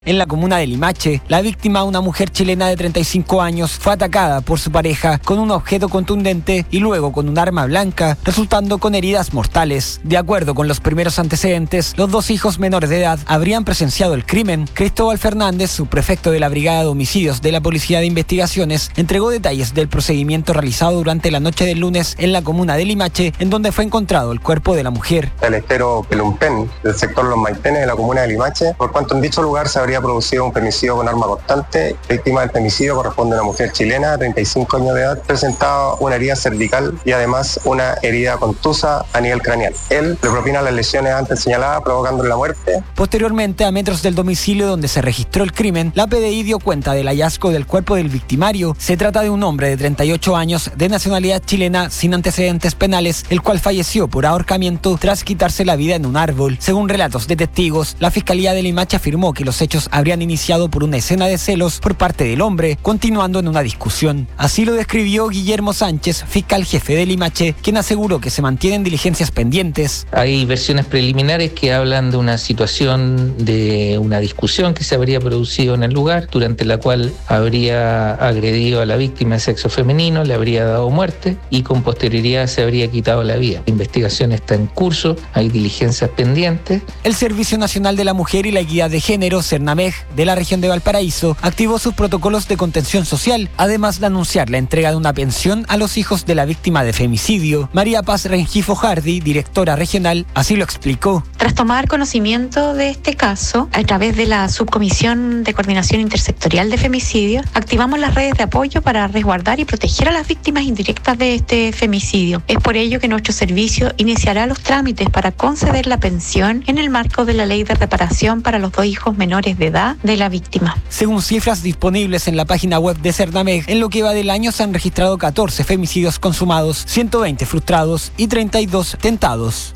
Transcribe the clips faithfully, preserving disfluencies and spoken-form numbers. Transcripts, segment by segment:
En la comuna de Limache, la víctima, una mujer chilena de treinta y cinco años, fue atacada por su pareja con un objeto contundente y luego con un arma blanca, resultando con heridas mortales. De acuerdo con los primeros antecedentes, los dos hijos menores de edad habrían presenciado el crimen. Cristóbal Fernández, subprefecto de la Brigada de Homicidios de la Policía de Investigaciones, entregó detalles del procedimiento realizado durante la noche del lunes en la comuna de Limache, en donde fue encontrado el cuerpo de la mujer. El estero Pelumpén, del sector Los Maitenes de la comuna de Limache, por cuanto en dicho lugar se habría producido un femicidio con arma cortante. La víctima del femicidio corresponde a una mujer chilena de treinta y cinco años de edad, presentaba una herida cervical y además una herida contusa a nivel craneal. Él le propina las lesiones antes señaladas, provocándole la muerte. Posteriormente, a metros del domicilio donde se registró el crimen, la P D I dio cuenta del hallazgo del cuerpo del victimario. Se trata de un hombre de treinta y ocho años, de nacionalidad chilena, sin antecedentes penales, el cual falleció por ahorcamiento tras quitarse la vida en un árbol. Según relatos de testigos, la Fiscalía de Limache afirmó que los hechos habrían iniciado por una escena de celos por parte del hombre, continuando en una discusión. Así lo describió Guillermo Sánchez, fiscal jefe de Limache, quien aseguró que se mantienen diligencias pendientes. Hay versiones preliminares que hablan de una situación de una discusión que se habría producido en el lugar, durante la cual habría agredido a la víctima de sexo femenino, le habría dado muerte y con posterioridad se habría quitado la vida. La investigación está en curso, hay diligencias pendientes. El Servicio Nacional de la Mujer y la Equidad de Género, CERNAMEG, de la región de Valparaíso, activó sus protocolos de contención social, además de anunciar la entrega de una pensión a los hijos de la víctima de femicidio. María Paz Rengifo Hardy, directora regional, así lo explicó. Tras tomar conocimiento de este caso, a través de la Subcomisión de Coordinación Intersectorial de Femicidio, activamos las redes de apoyo para resguardar y proteger a las víctimas indirectas de este femicidio. Es por ello que nuestro servicio iniciará los trámites para conceder la pensión en el marco de la Ley de Reparación para los dos hijos menores de edad de la víctima. Según cifras disponibles en la página web de CERNAMEG, en lo que va del año se han registrado catorce femicidios consumados, ciento veinte frustrados y treinta y dos tentados.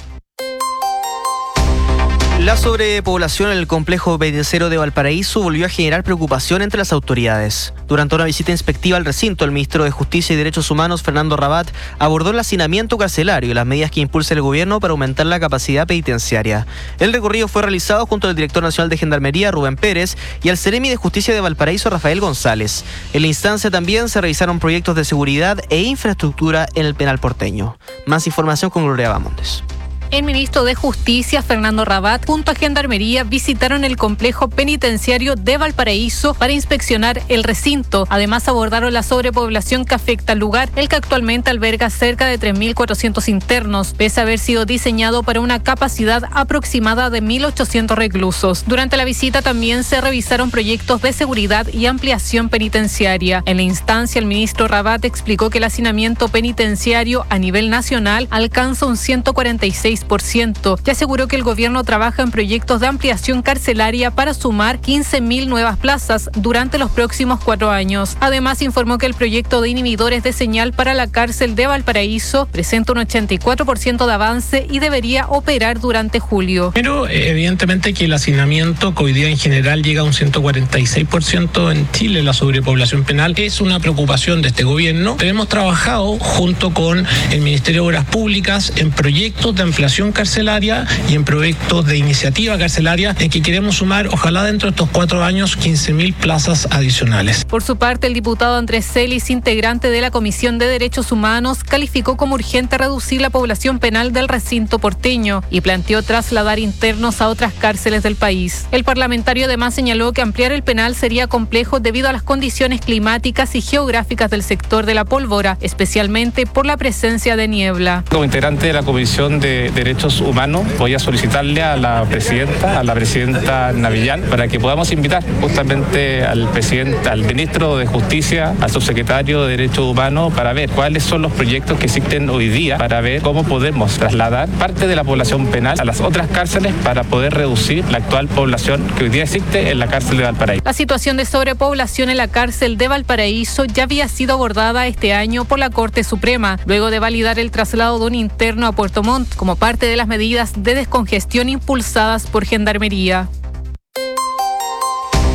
La sobrepoblación en el complejo penitenciario de Valparaíso volvió a generar preocupación entre las autoridades. Durante una visita inspectiva al recinto, el ministro de Justicia y Derechos Humanos, Fernando Rabat, abordó el hacinamiento carcelario y las medidas que impulsa el gobierno para aumentar la capacidad penitenciaria. El recorrido fue realizado junto al director nacional de Gendarmería, Rubén Pérez, y al Seremi de Justicia de Valparaíso, Rafael González. En la instancia también se revisaron proyectos de seguridad e infraestructura en el penal porteño. Más información con Gloria Bamontes. El ministro de Justicia, Fernando Rabat, junto a Gendarmería, visitaron el complejo penitenciario de Valparaíso para inspeccionar el recinto. Además, abordaron la sobrepoblación que afecta al lugar, el que actualmente alberga cerca de tres mil cuatrocientos internos, pese a haber sido diseñado para una capacidad aproximada de mil ochocientos reclusos. Durante la visita también se revisaron proyectos de seguridad y ampliación penitenciaria. En la instancia, el ministro Rabat explicó que el hacinamiento penitenciario a nivel nacional alcanza un ciento cuarenta y seis por ciento y aseguró que el gobierno trabaja en proyectos de ampliación carcelaria para sumar quince mil nuevas plazas durante los próximos cuatro años. Además, informó que el proyecto de inhibidores de señal para la cárcel de Valparaíso presenta un ochenta y cuatro por ciento de avance y debería operar durante julio. Pero evidentemente que el hacinamiento, que hoy día en general llega a un ciento cuarenta y seis por ciento en Chile, la sobrepoblación penal, es una preocupación de este gobierno. Hemos trabajado junto con el Ministerio de Obras Públicas en proyectos de ampliación carcelaria y en proyectos de iniciativa carcelaria en que queremos sumar, ojalá dentro de estos cuatro años, quince mil plazas adicionales. Por su parte, el diputado Andrés Celis, integrante de la Comisión de Derechos Humanos, calificó como urgente reducir la población penal del recinto porteño y planteó trasladar internos a otras cárceles del país. El parlamentario además señaló que ampliar el penal sería complejo debido a las condiciones climáticas y geográficas del sector de la Pólvora, especialmente por la presencia de niebla. Como integrante de la Comisión de Derechos Humanos, voy a solicitarle a la presidenta, a la presidenta Navillán, para que podamos invitar justamente al presidente, al ministro de Justicia, al subsecretario de Derechos Humanos, para ver cuáles son los proyectos que existen hoy día, para ver cómo podemos trasladar parte de la población penal a las otras cárceles para poder reducir la actual población que hoy día existe en la cárcel de Valparaíso. La situación de sobrepoblación en la cárcel de Valparaíso ya había sido abordada este año por la Corte Suprema, luego de validar el traslado de un interno a Puerto Montt como parte de las medidas de descongestión impulsadas por Gendarmería.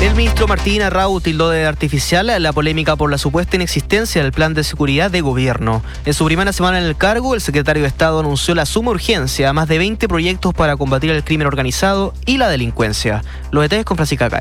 El ministro Martín Arrau tildó de artificial la polémica por la supuesta inexistencia del plan de seguridad de gobierno. En su primera semana en el cargo, el secretario de Estado anunció la suma urgencia a más de veinte proyectos para combatir el crimen organizado y la delincuencia. Los detalles con Francisca Cay.